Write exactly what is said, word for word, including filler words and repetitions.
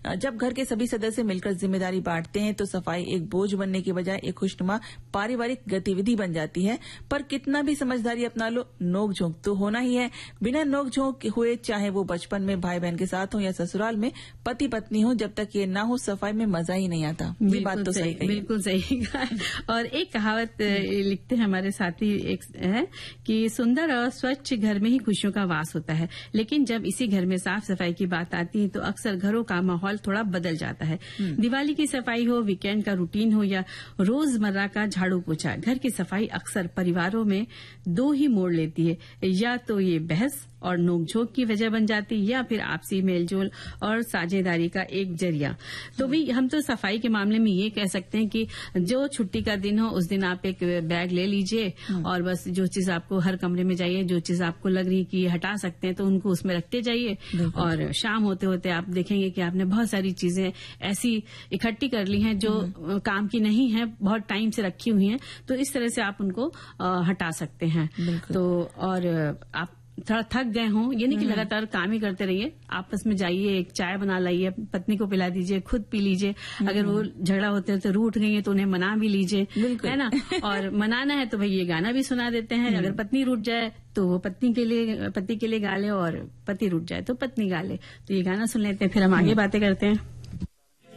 जब घर के सभी सदस्य मिलकर जिम्मेदारी बांटते हैं तो सफाई एक बोझ बनने के बजाय एक खुशनुमा पारिवारिक गतिविधि बन जाती है। पर कितना भी समझदारी अपना लो, नोक झोंक तो होना ही है। बिना नोक झोंक हुए, चाहे वो बचपन में भाई बहन के साथ हो या ससुराल में पति पत्नी हो, जब तक ये ना हो सफाई में मजा ही नहीं आता। ये बात तो सही है, बिल्कुल सही कहा। और एक कहावत लिखते हैं हमारे साथी एक है कि सुंदर और स्वच्छ घर में ही खुशियों का वास होता है, लेकिन जब इसी घर में साफ सफाई की बात आती है तो अक्सर घरों का माहौल थोड़ा बदल जाता है। दिवाली की सफाई हो, वीकेंड का रूटीन हो या रोजमर्रा का झाड़ू पोछा, घर की सफाई अक्सर परिवारों में दो ही मोड़ लेती है। या तो ये बहस और नोकझोंक की वजह बन जाती है या फिर आपसी मेलजोल और साझेदारी का एक जरिया। तो भी हम तो सफाई के मामले में ये कह सकते हैं कि जो छुट्टी का दिन हो उस दिन आप एक बैग ले लीजिए और बस जो चीज आपको हर कमरे में चाहिए, जो चीज आपको लग रही कि हटा सकते हैं तो उनको उसमें रखते जाइए। और शाम होते होते आप देखेंगे कि आपने बहुत सारी चीजें ऐसी इकट्ठी कर ली हैं जो काम की नहीं है, बहुत टाइम से रखी हुई हैं, तो इस तरह से आप उनको हटा सकते हैं। तो और आप थोड़ा थक गए हों, ये नहीं कि लगातार काम ही करते रहिए, आपस में जाइए, एक चाय बना लाइए, पत्नी को पिला दीजिए, खुद पी लीजिए। अगर वो झगड़ा होते हैं तो रूठ गई है तो उन्हें मना भी लीजिए, है ना। और मनाना है तो भाई ये गाना भी सुना देते हैं। अगर पत्नी रूठ जाए तो वो पत्नी के लिए पति के लिए गा ले, और पति रूठ जाए तो पत्नी गा ले। तो ये गाना सुन लेते हैं, फिर हम आगे बातें करते हैं।